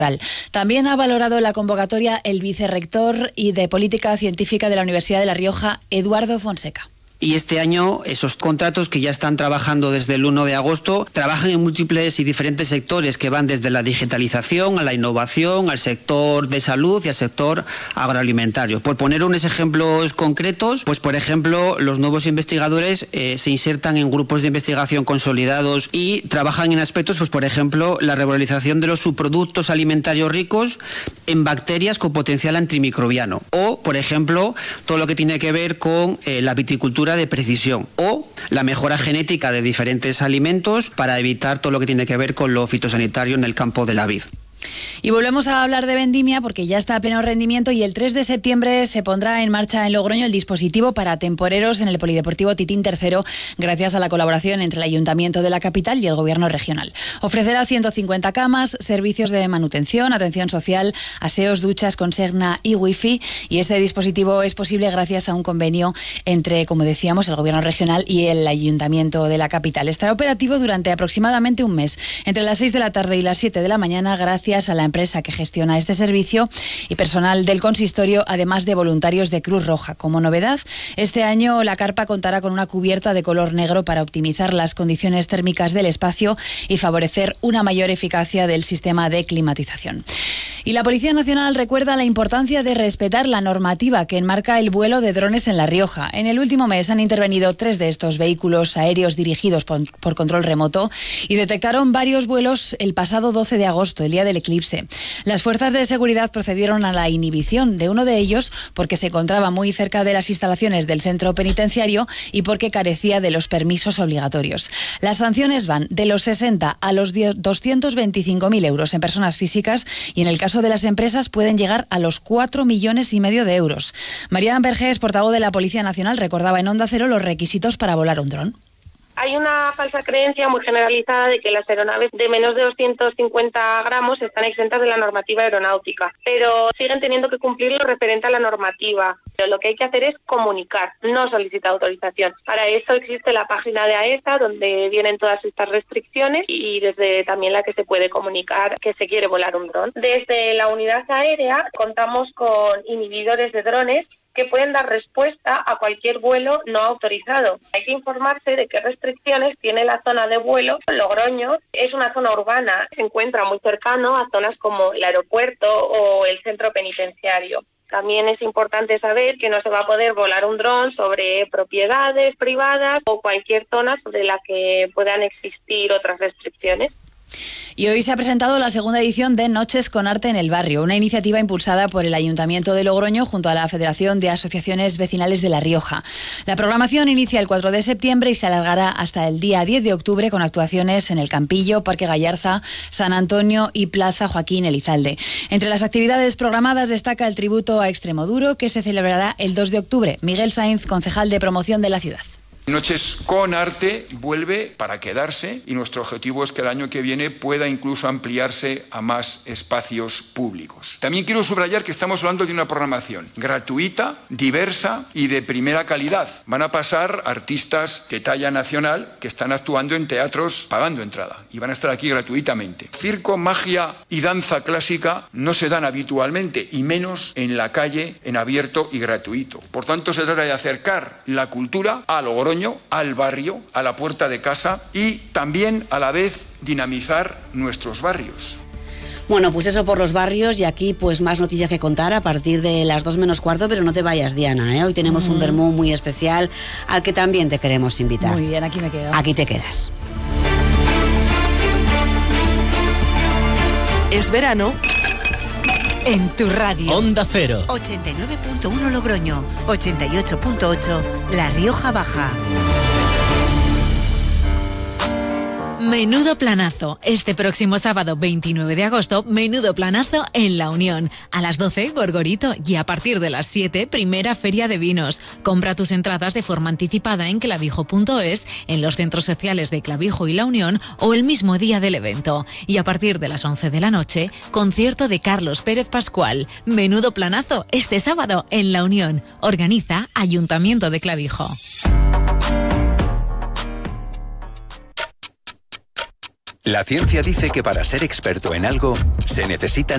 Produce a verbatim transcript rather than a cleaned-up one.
También ha valorado la convocatoria el vicerrector y de Política Científica de la Universidad de La Rioja, Eduardo Fonseca. Y este año esos contratos que ya están trabajando desde el uno de agosto trabajan en múltiples y diferentes sectores que van desde la digitalización a la innovación, al sector de salud y al sector agroalimentario. Por poner unos ejemplos concretos, pues por ejemplo los nuevos investigadores eh, se insertan en grupos de investigación consolidados y trabajan en aspectos, pues por ejemplo la regularización de los subproductos alimentarios ricos en bacterias con potencial antimicrobiano o por ejemplo todo lo que tiene que ver con eh, la viticultura de precisión o la mejora genética de diferentes alimentos para evitar todo lo que tiene que ver con lo fitosanitario en el campo de la vid. Y volvemos a hablar de vendimia porque ya está a pleno rendimiento y el tres de septiembre se pondrá en marcha en Logroño el dispositivo para temporeros en el Polideportivo Titín tercero gracias a la colaboración entre el Ayuntamiento de la capital y el Gobierno regional. Ofrecerá ciento cincuenta camas, servicios de manutención, atención social, aseos, duchas, consigna y wifi, y este dispositivo es posible gracias a un convenio entre, como decíamos, el Gobierno regional y el Ayuntamiento de la capital. Estará operativo durante aproximadamente un mes, entre las seis de la tarde y las siete de la mañana, gracias a la empresa que gestiona este servicio y personal del consistorio, además de voluntarios de Cruz Roja. Como novedad, este año la carpa contará con una cubierta de color negro para optimizar las condiciones térmicas del espacio y favorecer una mayor eficacia del sistema de climatización. Y la Policía Nacional recuerda la importancia de respetar la normativa que enmarca el vuelo de drones en La Rioja. En el último mes han intervenido tres de estos vehículos aéreos dirigidos por, por control remoto y detectaron varios vuelos el pasado doce de agosto, el día del eclipse. Las fuerzas de seguridad procedieron a la inhibición de uno de ellos porque se encontraba muy cerca de las instalaciones del centro penitenciario y porque carecía de los permisos obligatorios. Las sanciones van de los sesenta a los doscientos veinticinco mil euros en personas físicas y en el caso de las empresas pueden llegar a los cuatro millones y medio de euros. María Vergés, portavoz de la Policía Nacional, recordaba en Onda Cero los requisitos para volar un dron. Hay una falsa creencia muy generalizada de que las aeronaves de menos de doscientos cincuenta gramos están exentas de la normativa aeronáutica, pero siguen teniendo que cumplir lo referente a la normativa. Pero lo que hay que hacer es comunicar, no solicitar autorización. Para eso existe la página de AESA, donde vienen todas estas restricciones y desde también la que se puede comunicar que se quiere volar un dron. Desde la unidad aérea contamos con inhibidores de drones que pueden dar respuesta a cualquier vuelo no autorizado. Hay que informarse de qué restricciones tiene la zona de vuelo. Logroño es una zona urbana, se encuentra muy cercano a zonas como el aeropuerto o el centro penitenciario. También es importante saber que no se va a poder volar un dron sobre propiedades privadas o cualquier zona sobre la que puedan existir otras restricciones. Y hoy se ha presentado la segunda edición de Noches con Arte en el Barrio, una iniciativa impulsada por el Ayuntamiento de Logroño junto a la Federación de Asociaciones Vecinales de La Rioja. La programación inicia el cuatro de septiembre y se alargará hasta el día diez de octubre con actuaciones en el Campillo, Parque Gallarza, San Antonio y Plaza Joaquín Elizalde. Entre las actividades programadas destaca el tributo a Extremoduro, que se celebrará el dos de octubre. Miguel Sainz, concejal de promoción de la ciudad. Noches con Arte vuelve para quedarse y nuestro objetivo es que el año que viene pueda incluso ampliarse a más espacios públicos. También quiero subrayar que estamos hablando de una programación gratuita, diversa y de primera calidad. Van a pasar artistas de talla nacional que están actuando en teatros pagando entrada y van a estar aquí gratuitamente. Circo, magia y danza clásica no se dan habitualmente y menos en la calle, en abierto y gratuito. Por tanto, se trata de acercar la cultura a Logroño, al barrio, a la puerta de casa y también a la vez dinamizar nuestros barrios. Bueno, pues eso por los barrios y aquí pues más noticias que contar a partir de las dos menos cuarto, pero no te vayas, Diana, ¿eh? Hoy tenemos mm. un vermú muy especial al que también te queremos invitar. Muy bien, aquí me quedo. Aquí te quedas. Es verano en tu radio. Onda Cero. ochenta y nueve punto uno Logroño, ochenta y ocho punto ocho La Rioja Baja. Menudo planazo. Este próximo sábado veintinueve de agosto, menudo planazo en La Unión. A las doce, Gorgorito. Y a partir de las siete, primera feria de vinos. Compra tus entradas de forma anticipada en clavijo punto es, en los centros sociales de Clavijo y La Unión o el mismo día del evento. Y a partir de las once de la noche, concierto de Carlos Pérez Pascual. Menudo planazo este sábado en La Unión. Organiza Ayuntamiento de Clavijo. La ciencia dice que para ser experto en algo se necesitan